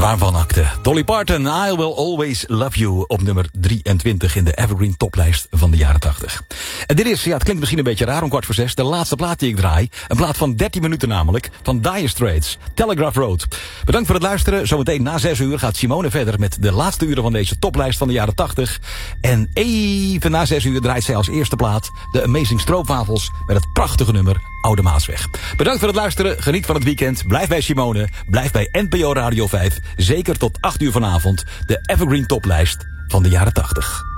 Waarvan acte? Dolly Parton, I Will Always Love You op nummer 23 in de Evergreen toplijst van de jaren 80. En dit is, het klinkt misschien een beetje raar om 5:15, de laatste plaat die ik draai. Een plaat van 13 minuten namelijk, van Dire Straits, Telegraph Road. Bedankt voor het luisteren. Zometeen na 6 uur gaat Simone verder met de laatste uren van deze toplijst van de jaren 80. En even na 6 uur draait zij als eerste plaat de Amazing Stroopwafels met het prachtige nummer Oude Maasweg. Bedankt voor het luisteren. Geniet van het weekend. Blijf bij Simone. Blijf bij NPO Radio 5. Zeker tot 8 uur vanavond. De Evergreen toplijst van de jaren 80.